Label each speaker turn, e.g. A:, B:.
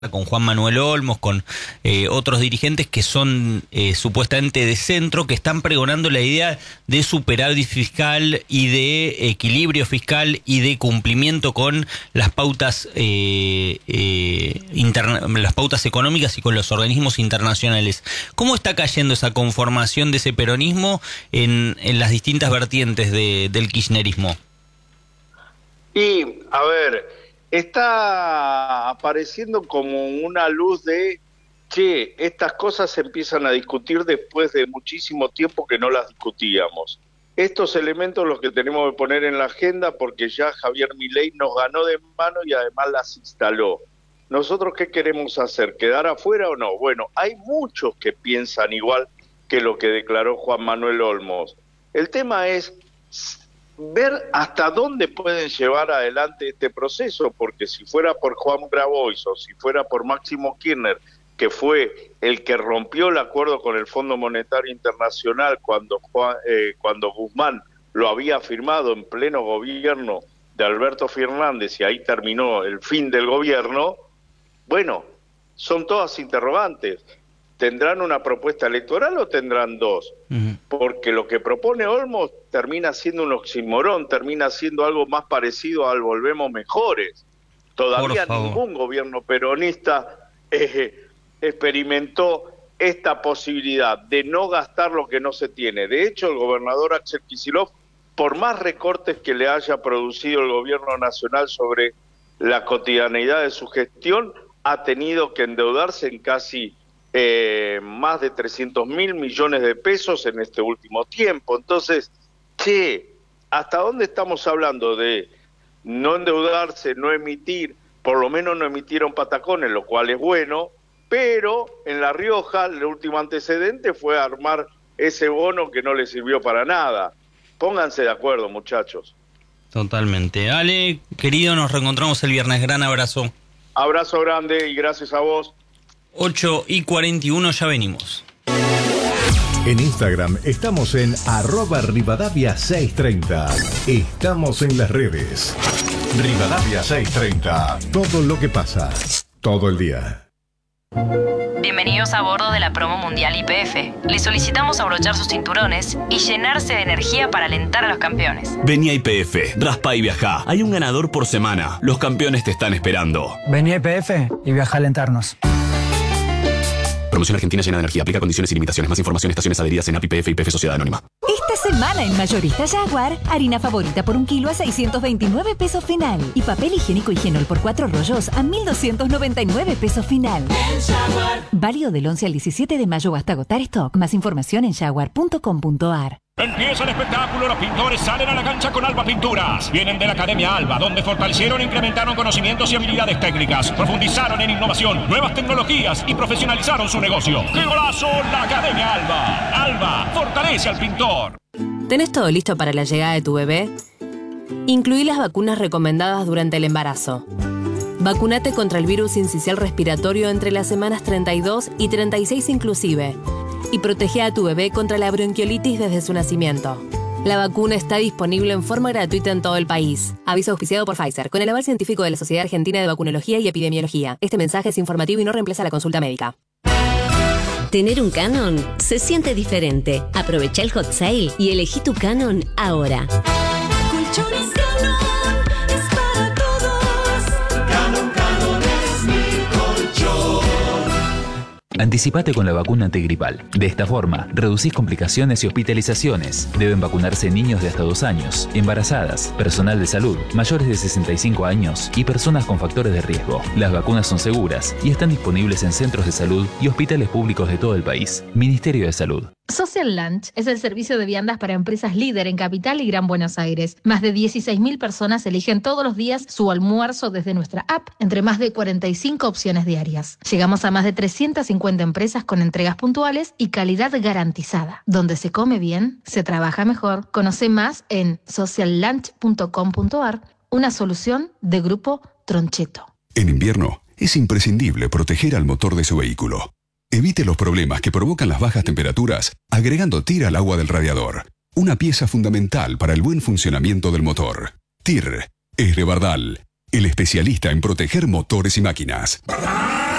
A: con Juan Manuel Olmos, con otros dirigentes que son supuestamente de centro, que están pregonando la idea de superávit fiscal y de equilibrio fiscal y de cumplimiento con las pautas las pautas económicas y con los organismos internacionales. ¿Cómo está cayendo esa conformación de ese peronismo en las distintas vertientes del kirchnerismo?
B: Y, a ver, está apareciendo como una luz de que estas cosas se empiezan a discutir después de muchísimo tiempo que no las discutíamos. Estos elementos los que tenemos que poner en la agenda porque ya Javier Milei nos ganó de mano y además las instaló. ¿Nosotros qué queremos hacer? ¿Quedar afuera o no? Bueno, hay muchos que piensan igual que lo que declaró Juan Manuel Olmos. El tema es ver hasta dónde pueden llevar adelante este proceso, porque si fuera por Juan Grabois o si fuera por Máximo Kirchner, que fue el que rompió el acuerdo con el Fondo Monetario Internacional cuando Guzmán lo había firmado en pleno gobierno de Alberto Fernández y ahí terminó el fin del gobierno, bueno, son todas interrogantes. ¿Tendrán una propuesta electoral o tendrán dos? Porque lo que propone Olmos termina siendo un oxímoron, termina siendo algo más parecido al volvemos mejores. Todavía ningún gobierno peronista experimentó esta posibilidad de no gastar lo que no se tiene. De hecho, el gobernador Axel Kicillof, por más recortes que le haya producido el gobierno nacional sobre la cotidianeidad de su gestión, ha tenido que endeudarse en casi más de 300.000 millones de pesos en este último tiempo. Entonces, ¿hasta dónde estamos hablando de no endeudarse, no emitir? Por lo menos no emitieron patacones, lo cual es bueno, pero en La Rioja el último antecedente fue armar ese bono que no le sirvió para nada. Pónganse de acuerdo, muchachos.
A: Totalmente. Ale, querido, nos reencontramos el viernes. Gran abrazo.
B: Abrazo grande y gracias a vos.
A: 8:41, ya venimos.
C: En Instagram estamos en @Rivadavia630. Estamos en las redes. Rivadavia630. Todo lo que pasa, todo el día.
D: Bienvenidos a bordo de la promo mundial YPF. Les solicitamos abrochar sus cinturones y llenarse de energía para alentar a los campeones.
E: Vení a YPF, raspa y viajá. Hay un ganador por semana. Los campeones te están esperando.
F: Vení a YPF y viaja a alentarnos.
E: Promoción Argentina llena de energía. Aplica condiciones y limitaciones. Más información, estaciones adheridas en API, YPF y YPF Sociedad Anónima.
G: Esta semana en Mayorista Jaguar, harina favorita por 1 kilo a 629 pesos final. Y papel higiénico Higienol por 4 rollos a 1.299 pesos final. Válido del 11 al 17 de mayo hasta agotar stock. Más información en jaguar.com.ar.
H: Empieza el espectáculo, los pintores salen a la cancha con Alba Pinturas. Vienen de la Academia Alba, donde fortalecieron e incrementaron conocimientos y habilidades técnicas, profundizaron en innovación, nuevas tecnologías y profesionalizaron su negocio. ¡Qué golazo! La Academia Alba. Alba, fortalece al pintor.
D: ¿Tenés todo listo para la llegada de tu bebé? Incluí las vacunas recomendadas durante el embarazo. Vacunate contra el virus sincicial respiratorio entre las semanas 32 y 36 inclusive. Y protege a tu bebé contra la bronquiolitis desde su nacimiento. La vacuna está disponible en forma gratuita en todo el país. Aviso auspiciado por Pfizer, con el aval científico de la Sociedad Argentina de Vacunología y Epidemiología. Este mensaje es informativo y no reemplaza la consulta médica.
I: Tener un Canon se siente diferente. Aprovecha el hot sale y elegí tu Canon ahora.
J: Colchones Canon es para todos. Canon es mi colchón.
K: Anticipate con la vacuna antigripal. De esta forma, reducís complicaciones y hospitalizaciones. Deben vacunarse niños de hasta 2 años, embarazadas, personal de salud, mayores de 65 años y personas con factores de riesgo. Las vacunas son seguras y están disponibles en centros de salud y hospitales públicos de todo el país. Ministerio de Salud.
L: Social Lunch es el servicio de viandas para empresas líder en Capital y Gran Buenos Aires. Más de 16.000 personas eligen todos los días su almuerzo desde nuestra app, entre más de 45 opciones diarias. Llegamos a más de 350 empresas con entregas puntuales y calidad garantizada. Donde se come bien, se trabaja mejor. Conoce más en sociallunch.com.ar, una solución de Grupo Troncheto.
M: En invierno es imprescindible proteger al motor de su vehículo. Evite los problemas que provocan las bajas temperaturas agregando TIR al agua del radiador, una pieza fundamental para el buen funcionamiento del motor. TIR es de Bardal, el especialista en proteger motores y máquinas.